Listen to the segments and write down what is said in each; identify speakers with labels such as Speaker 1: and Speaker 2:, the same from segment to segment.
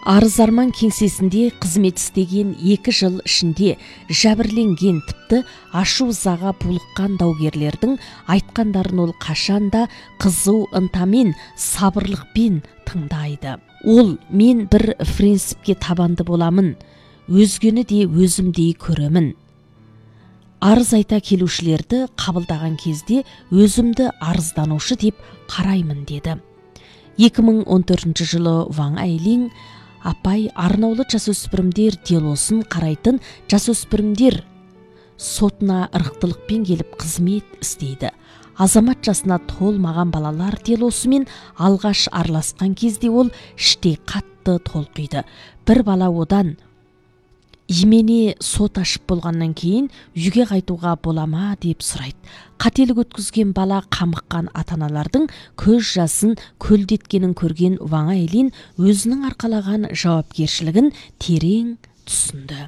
Speaker 1: Арызарман кеңсесінде қызмет істеген 2 жыл ішінде жәбірленген тіпті ашу ызаға булыққан даугерлердің айтқандарын ол қашанда қызу ынтамен, сабырлықпен тыңдайды. Ол мен бір принципке табанды боламын, өзгені де өзімдей көремін. Арыз айта келушілерді қабылдаған кезде өзімді арызданушы деп қараймын деді. 2014 жылы Ван Айлин апай арнаулы жасөспірімдер делосын қарайтын жасөспірімдер сотына ырықтылықпен келіп қызмет істейді. Азамат жасына толмаған балалар делосымен алғаш араласқан кезде ол іштей қатты толқиды. Бір бала одан имене сот ашып болғаннан кейін үйге қайтуға болама деп сұрайды. Қателік өткізген бала қамыққан ата-аналардың көз жасын көлдеткенін көрген Ван Айлин өзінің арқалаған жауапкершілігін терең түсінді.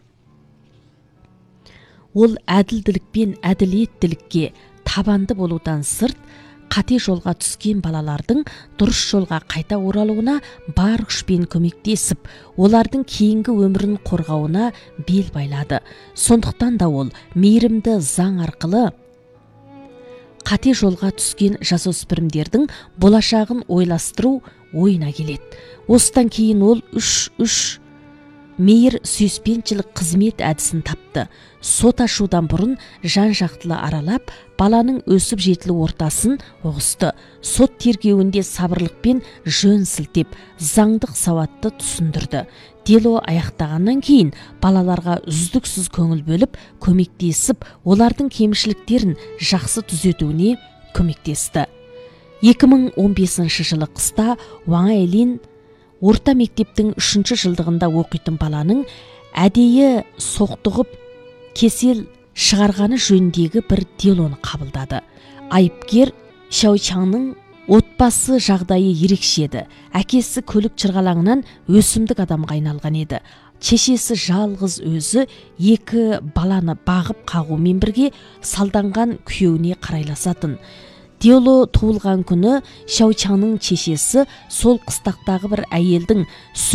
Speaker 1: Ол әділділік пен әділеттілікке табанды болудан сырт, қате жолға түскен балалардың дұрыс жолға қайта оралуына бар күшпен көмектесіп, олардың кейінгі өмірін қорғауына бел байлады. Сондықтан да ол мейірімді заң арқылы қате жолға түскен жасөспірімдердің болашағын ойластыру ойына келеді. Осыдан кейін ол 3 мейір сүйіспеншілік қызмет әдісін тапты. Сот ашудан бұрын жан-жақтылы аралап, баланың өсіп жетілу ортасын ұғысты. Сот тергеуінде сабырлықпен жөн сілтеп, заңдық сауатты түсіндірді. Дело аяқтағаннан кейін балаларға үздіксіз көңіл бөліп, көмектесіп, олардың кемшіліктерін жақсы түзетуіне көмектесті. 2015 жылы қыста Ван Айлин орта мектептің 3 жылдығында оқитын баланың әдейі соқтығып кесел шығарғаны жөніндегі бір делоны қабылдады. Айыпкер Шаучаңның отбасы жағдайы ерекше еді. Әкесі көлік чырғалаңынан өсімдік адамға айналған еді. Шешесі жалғыз өзі 2 баланы бағып қағумен бірге салданған күйеуіне қарайласатын. Дело туылған күні Шаучаңның шешесі сол қыстақтағы бір әйелдің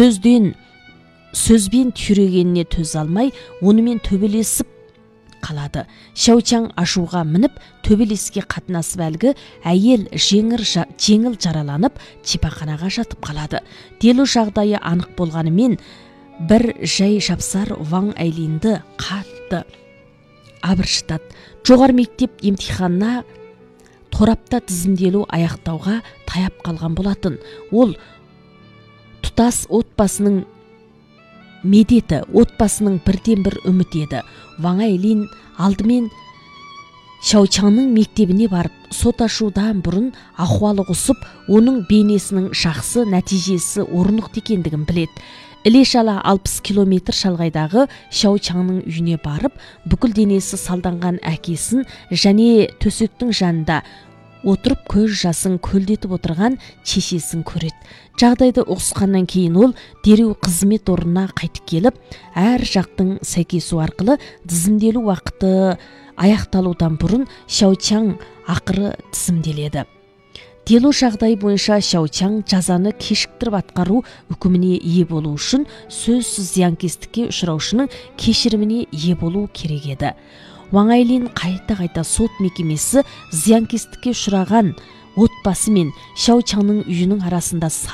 Speaker 1: сөзбен түйрегеніне төзе алмай, онымен төбелесіп қалады. Шаучаң ашуға мініп, төбелеске қатынасып әлгі әйел жеңіл жараланып, шипаханаға жатып қалады. Дело жағдайы анық болғанымен, бір жай жапсар Ван Айлинді қатты абыржытады. Жоғары мектеп емтиханына торапта тізімделу аяқтауға таяп қалған болатын. Ол тұтас отбасының медеті, отбасының бірден-бір үміт еді. Ван Айлин алдымен Шаучаңның мектебіне барып, сот ашудан бұрын ахуалы құсып, оның бейнесінің жақсы, нәтижесі орнық екендігін біледі. Іле-шала 60 километр шалғайдағы Шаучаңның үйіне барып, бүкіл денесі салданған әкесін және төсектің жанында отырып көз жасын көлдетіп отырған шешесін көреді. Жағдайды ұғысқаннан кейін ол дереу қызмет орнына қайтып келіп, әр жақтың сәйкесу арқылы тізімделу уақыты аяқталудан бұрын Шаучаң ақыры тізімделеді. Дело жағдайы бойынша Шаучаң жазаны кешіктіріп атқару үкіміне ие болу үшін сөзсіз зиянкестікке ұшыраушының кешіріміне ие болу керек еді. Ван Айлин қайта сот мекемесі зиянкестікке ұшыраған отбасы мен Шаучаңның үйінің арасында